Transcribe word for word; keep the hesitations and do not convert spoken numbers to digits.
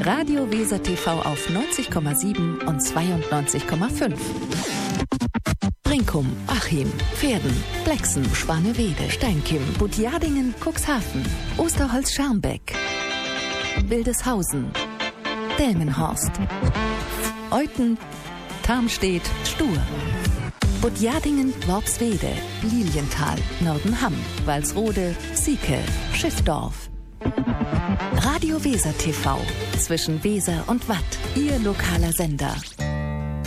Radio Weser T V auf neunzig Komma sieben und zweiundneunzig Komma fünf. Brinkum, Achim, Pferden, Blexen, Spanewede, Steinkim, Budjadingen, Cuxhaven, Osterholz-Scharmbeck, Wildeshausen, Delmenhorst, Euthen, Tarmstedt, Stur, Budjadingen, Worpswede, Lilienthal, Nordenham, Walsrode, Sieke, Schiffdorf. Radio Weser T V zwischen Weser und Watt, Ihr lokaler Sender.